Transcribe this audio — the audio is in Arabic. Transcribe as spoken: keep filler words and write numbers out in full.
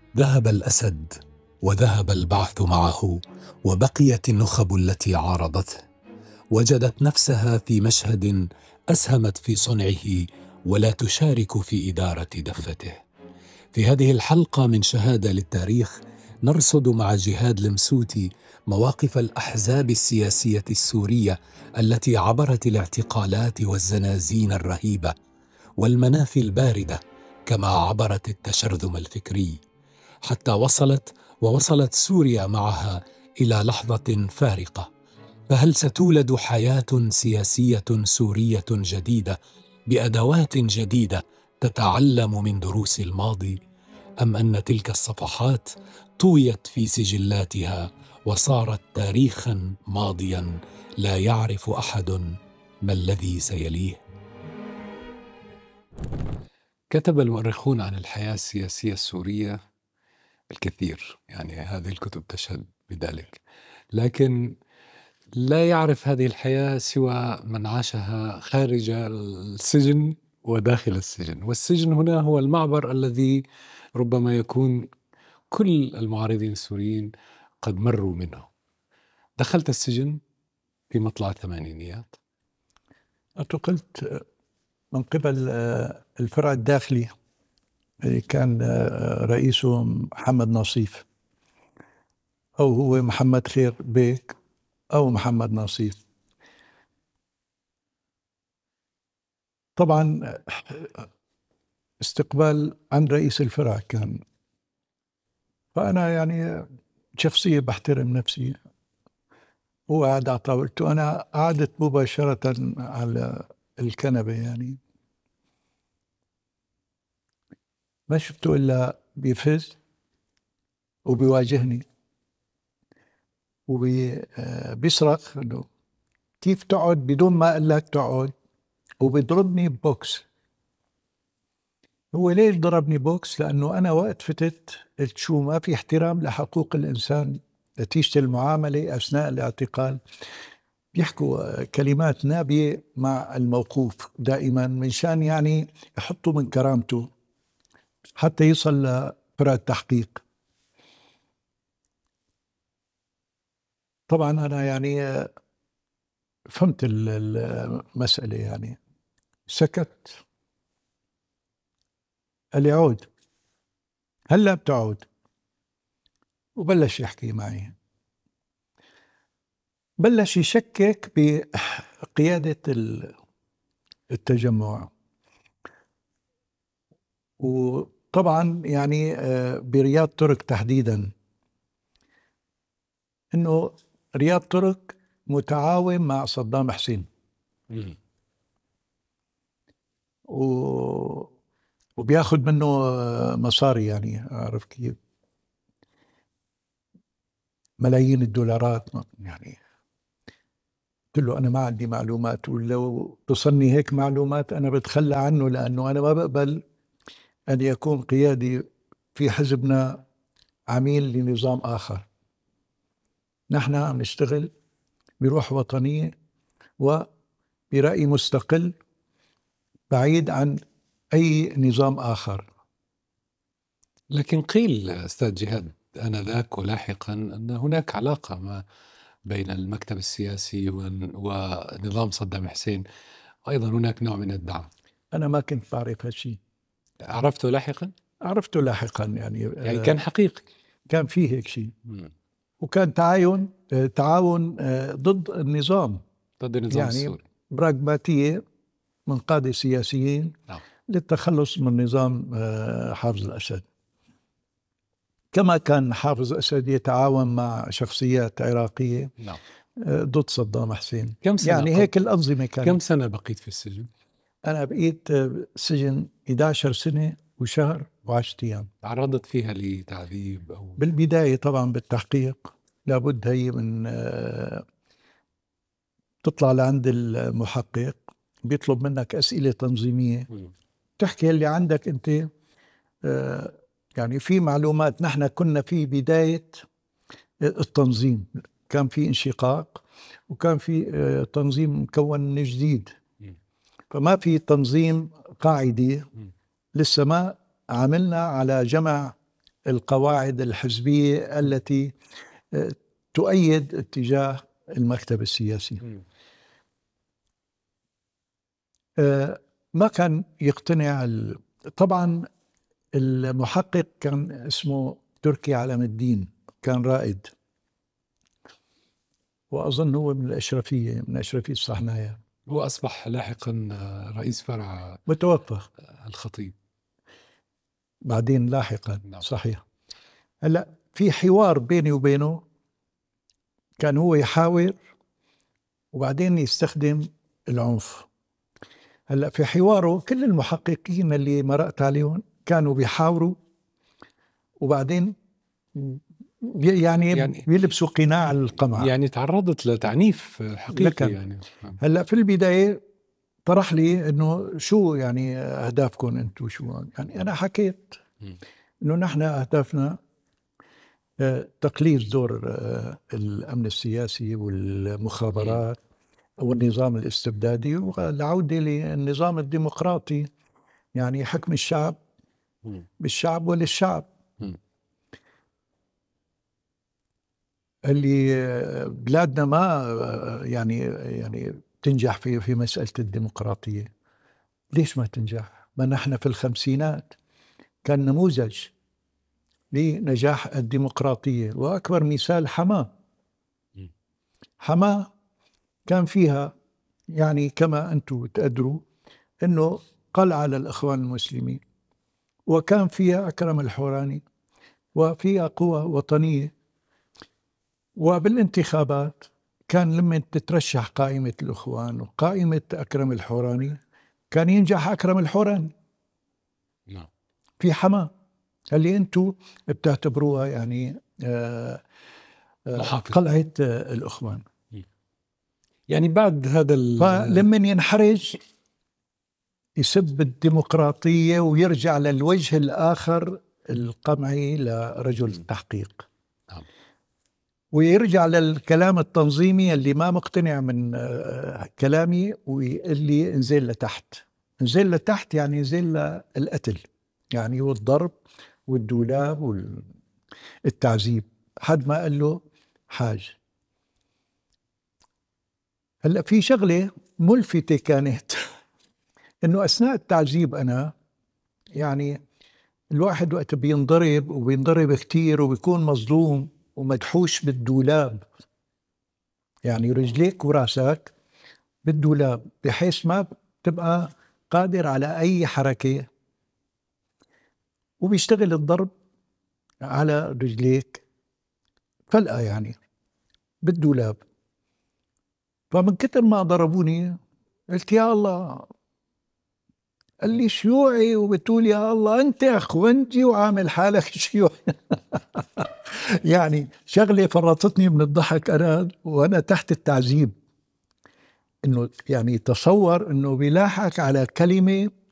ذهب الأسد وذهب البعث معه، وبقيت النخب التي عارضته. وجدت نفسها في مشهد أسهمت في صنعه ولا تشارك في إدارة دفته. في هذه الحلقة من شهادة للتاريخ نرصد مع جهاد المسوتي مواقف الأحزاب السياسية السورية التي عبرت الاعتقالات والزنازين الرهيبة والمنافي الباردة، كما عبرت التشرذم الفكري، حتى وصلت ووصلت سوريا معها إلى لحظة فارقة. فهل ستولد حياة سياسية سورية جديدة بأدوات جديدة تتعلم من دروس الماضي، أم أن تلك الصفحات طويت في سجلاتها وصارت تاريخا ماضيا لا يعرف أحد ما الذي سيليه؟ كتب المؤرخون عن الحياة السياسية السورية الكثير، يعني هذه الكتب تشهد بذلك، لكن لا يعرف هذه الحياة سوى من عاشها خارج السجن وداخل السجن. والسجن هنا هو المعبر الذي ربما يكون كل المعارضين السوريين قد مروا منه. دخلت السجن في مطلع الثمانينيات. اعتقلت من قبل الفرع الداخلي اللي كان رئيسه محمد نصيف، أو هو محمد خير بيك أو محمد نصيف. طبعا استقبال عن رئيس الفرع كان، فأنا يعني شخصية بحترم نفسي، هو قاعد على طاولته، أنا قعدت مباشرة على الكنبة، يعني ما شفته إلا بيفز وبيواجهني وبيصرخ إنه كيف تقعد بدون ما أقول لك تقعد، وبيضربني بوكس. هو ليش ضربني بوكس؟ لأنه أنا وقت فتت قلت شو ما في احترام لحقوق الإنسان نتيجة المعاملة أثناء الاعتقال. بيحكوا كلمات نابية مع الموقوف دائما منشان يعني يحطوا من كرامته حتى يصل لفرع التحقيق. طبعا أنا يعني فهمت المسألة، يعني سكت. قال لي عود، هلا بتعود، وبلش يحكي معي، بلش يشكك بقيادة التجمع. وطبعا يعني برياض ترك تحديدا، انه رياض ترك متعاون مع صدام حسين و... وبياخد منه مصاري، يعني عارف كيف، ملايين الدولارات. يعني قلت له أنا ما عندي معلومات، ولو تصلني هيك معلومات أنا بتخلى عنه، لأنه أنا ما بقبل أن يكون قيادي في حزبنا عميل لنظام آخر. نحن عم نشتغل بروح وطنية وبرأي مستقل بعيد عن أي نظام آخر. لكن قيل أستاذ جهاد آنذاك ولاحقا أن هناك علاقة ما بين المكتب السياسي ونظام صدام حسين، وأيضا هناك نوع من الدعم. أنا ما كنت بعرف هالشيء. عرفته لاحقا؟ عرفته لاحقا، يعني يعني كان حقيقي، كان فيه هيك شيء، وكان تعاون تعاون ضد النظام، ضد النظام يعني السوري، براغماتية من قادة سياسيين نعم. للتخلص من نظام حافظ الأسد. كما كان حافظ الأسد يتعاون مع شخصيات عراقية، نعم، ضد صدام حسين. كم سنة يعني هيك الأنظمة كانت. كم سنة بقيت في السجن؟ أنا بقيت سجن إحدى عشرة سنة وشهر وعشرة أيام. تعرضت فيها لتعذيب أو؟ بالبداية طبعا بالتحقيق لابد هي من تطلع لعند المحقق، بيطلب منك أسئلة تنظيمية، م. تحكي اللي عندك أنت. يعني في معلومات، نحن كنا في بداية التنظيم، كان في انشقاق وكان في تنظيم مكون جديد، فما في تنظيم قاعدي، لسه ما عملنا على جمع القواعد الحزبية التي تؤيد اتجاه المكتب السياسي. ما كان يقتنع. طبعا المحقق كان اسمه تركي علام الدين، كان رائد، وأظن هو من الأشرفية، من أشرفية الصحنايا. هو أصبح لاحقا رئيس فرع متوفى الخطيب بعدين لاحقا. نعم. صحيح. هلا في حوار بيني وبينه، كان هو يحاور وبعدين يستخدم العنف. هلا في حواره كل المحققين اللي مرقت عليهم كانوا بيحاوروا وبعدين يعني, يعني بيلبسوا قناع القمع. يعني تعرضت لتعنيف حقيقي يعني. هلا في البداية طرح لي انه شو يعني اهدافكم انتم، شو يعني. انا حكيت انه نحن اهدافنا تقليص دور الامن السياسي والمخابرات والنظام الاستبدادي والعودة للنظام الديمقراطي، يعني حكم الشعب بالشعب وللشعب. اللي بلادنا ما يعني يعني تنجح في في مسألة الديمقراطية. ليش ما تنجح؟ ما نحن في الخمسينات كان نموذج لنجاح الديمقراطية، وأكبر مثال حماة. حماة كان فيها يعني كما أنتم تقدروا أنه قلعة للإخوان المسلمين، وكان فيها أكرم الحوراني، وفيها قوى وطنية. وبالانتخابات كان لما تترشح قائمة الإخوان وقائمة أكرم الحوراني كان ينجح أكرم الحوراني. نعم. في حماة اللي أنتم بتعتبروها يعني آآ آآ قلعة الإخوان. يعني بعد هذا فلما ينحرج يسب الديمقراطية ويرجع للوجه الآخر القمعي لرجل التحقيق. نعم. ويرجع للكلام التنظيمي اللي ما مقتنع من كلامي واللي انزل لتحت. انزل لتحت يعني انزل للقتل يعني، والضرب والدولاب والتعذيب، حد ما قال له حاج. هلا في شغلة ملفتة كانت انه اثناء التعذيب انا يعني الواحد وقت بينضرب وبينضرب كتير وبيكون مظلوم ومدحوش بالدولاب، يعني رجليك وراسك بالدولاب بحيث ما بتبقى قادر على أي حركة، وبيشتغل الضرب على رجليك فلقة يعني بالدولاب. فمن كتر ما ضربوني قلت يا الله، قال لي شيوعي وبتقول يا الله أنت أخوانجي وعامل حالك شيوعي. يعني شغلة فرطتني من الضحك أنا وأنا تحت التعذيب. إنه يعني تصور إنه بيلاحق على كلمة